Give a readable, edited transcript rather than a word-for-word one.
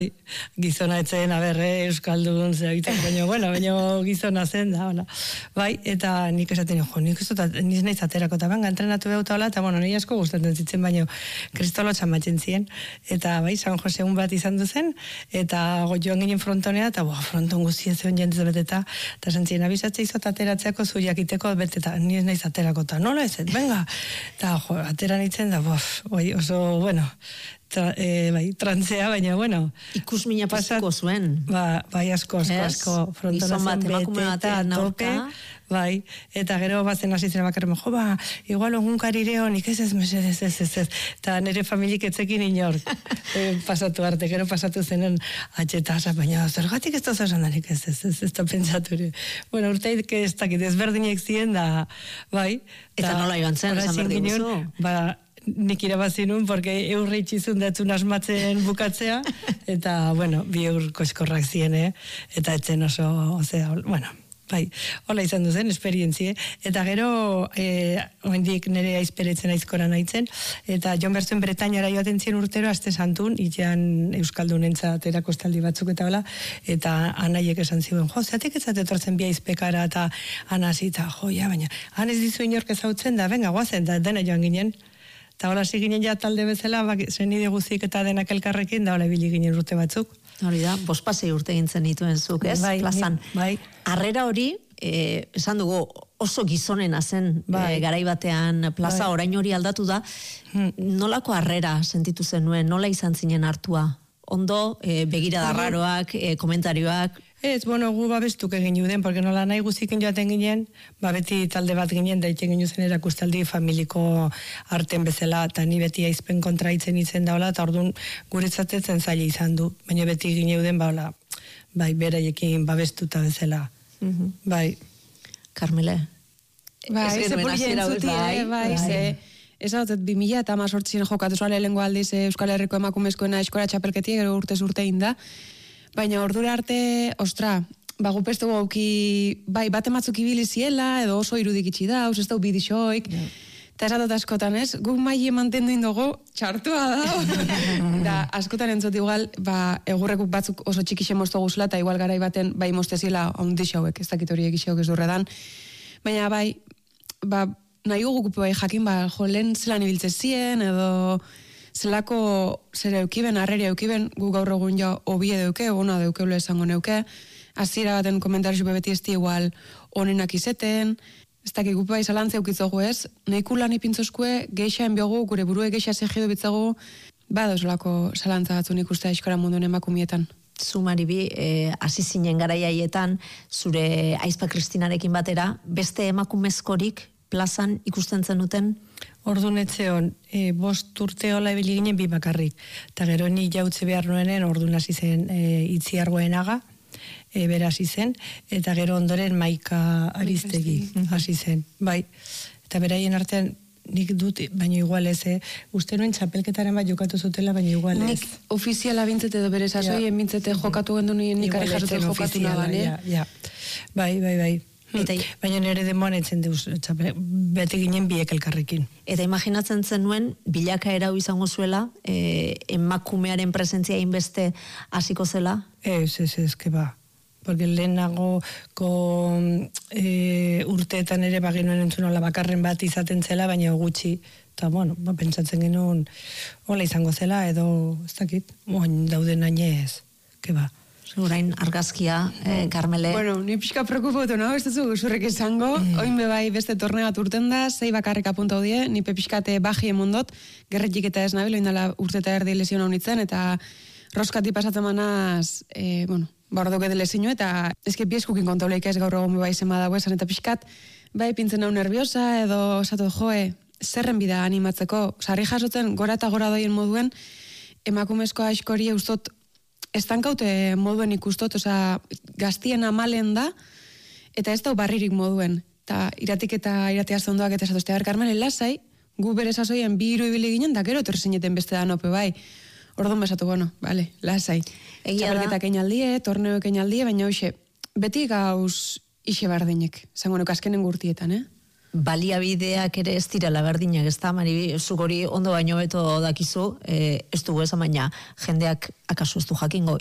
Gizona etzen, euskaldun, baina gizona zen da, hola. Bai, eta nik esaten, nik ez nahiz aterako, eta banga, entrenatu behauta hola, eta nire asko gustatzen zitzen, baina kristolo txamatzen ziren. Eta bai, San Joseun bat izan duzen, eta joan ginen frontonea, eta fronton guztien zeon jendez beteta, eta zentzien, abizatzea izot ateratzeako zuiak iteko beteta, nire nahiz aterako, eta nola ez, venga, eta atera nitzen, da, oso, bueno, trantzea, baina, bueno. Ikusmina pasako zuen. Bai, asko, frontona zen beteta, tope, bai, eta gero bazen hasi zen bakarren, igual ogunkarire honik ez, eta nire familik etzekin inork pasatu arte, gero pasatu zenen atxetasa, baina zergatik ez da zasan danik ez da pentsatu. Bueno, urteik ez dakit, ezberdinek ziren da, bai. Eta nola joan zen, esan berdi guzu? Nik irabazinun, porque eurre itxizun datzun asmatzen bukatzea, eta, bueno, bi eur koskorrak ziren, eta etzen oso, bueno, bai, hola izan duzen, esperientzie, eta gero, oendik nire aizperetzen aizkora nahitzen, eta Jon Bertzuen Bretainara joaten zien urtero, aste santun, itxean euskaldunentzat erakostaldi batzuk eta hola, eta anaiek esan ziren, zeatek ez etortzen bi aizpekara, eta anasi, eta baina, han ez dizu inork ezautzen da, venga, guazen, da dena joan ginen, eta hola ginen ja talde bezala, zenide guzik eta denak elkarrekin, da hola ibili ginen urte batzuk. Hori da, 5 urte gintzen dituen zuk, ez? Bai, plazan. Bai. Arrera hori, esan dugu, oso gizonena zen, garai batean, plaza orain hori aldatu da, nolako arrera sentitu zenuen, nola izan zinen hartua? Ondo, begirada raroak, komentarioak? Ez, gu babestuke egin juden, porque nola nahi guziken joaten ginen, beti talde bat ginen, da itxen ginen zen erakustaldi familiko arten bezala, eta ni beti aizpen kontraitzen izen da, eta orduan guretzatetzen zaila izan du, baina beti ginen juden, bai, beraiekin babestuta bezala. Bai. Carmele? Bai, ze polien zuti, bai, ez hau, 2018 jokatu zuale lehenko aldiz Euskal Herriko emakumezkoena eskola txapelketik, gero urtez urtein da, baina ordura arte, gupestu gauki, bai, bate matzuk ibili ziela, edo oso irudik itxi da, ez da bidixoik, eta ez atot askotan ez, guk maile mantendu indogo, txartua da, da, askotan entzot igual, egurrekuk batzuk oso txikixe moztu guzula, eta igual garai baten, bai, mozteziela ondixauek, ez dakit horiek ixauek ez durredan, baina bai, nahi guk bai jakin, lehen zelan ibiltze zien, edo zelako zer eukiben, arreri eukiben, gu gaur egun ja obie deuke, ona deukeule esango neuke, hasiera baten komentarizu beti esti igual onenak izeten, ez dakik gupe bai zalantze eukitzogu ez, nahiku lan ipintzoskue, geixaen biogu, gure burue geixa segidu bitzagu, badozolako zalantza batzu nik uste aiskora munduen emakumietan. Zumaribi, hasi zinen garaiaietan, zure aizpa Kristinarekin batera, beste emakumezkorik plazan ikusten zenuten? Orduan etzeon, 5 urte hola ibili ginen 2 bakarrik. Eta gero ni jautze behar nuenen, orduan hasi zen Itziargoenaga, bera hasi zen, eta gero ondoren Maika Aristegi hasi zen. Bai, eta beraien artean nik dut, baina igual ez, uste nuen txapelketaren bat jokatu zutela, baina igual ez. Ofiziala bintzete edo bere sasoien bintzete jokatu gendu nik ari jasotzen jokatu naban, Bai. Baina nire demoan etzen deuz, bete ginen biek elkarrekin. Eta imaginatzen zenuen, bilakaera izango zuela, emakumearen presentzia inbeste hasiko zela? Ez, que ba. Porque lehenago urteetan ere bagenuen entzunola bakarren bat izaten zela, baina gutxi. Eta, bueno, pentsatzen genuen hola izango zela, edo, ez dakit, dauden ainez, que ba. Orain argazkia, Carmele. Bueno, ni pixka preokupatu, no? Ez duzu zurrek izango. Oin bebai beste tornea bat urten da, 6 bakarrik apunta hodie, ni pepixkate bajien mundot, gerretik eta ez nabil, oindala urte eta erdi lesiona honitzen, eta roskati pasatzen manaz, bardoke de lesinu, eta ezke pieskukin kontauleik ez gaur egon bebai zema dago esan, eta pixkat, bai pintzen hau nerviosa, edo esatu zerren bida animatzeko, sarri jasotzen gora eta gora doien moduen, emakumezko askori eustot estankaute moduen ikustot, gaztien amalen da, eta ez da barririk moduen. Eta iratik eta iratea zondoak eta esatuzte, Carmele, lasai, gu bere sasoien 2 hiru ibili ginen, da gero torzineten beste da nope bai. Orduan besatu, vale, lasai. Txapelketak einaldie, torneoek einaldie, baina hoxe, beti gauz ixe bardinek, zango azkenen gurtietan, baliabideak ere ez direla berdinak, ez da, Maribi, zuk hori ondo baino beto dakizu, ez dugu esan, baina jendeak akaso ez du jakingo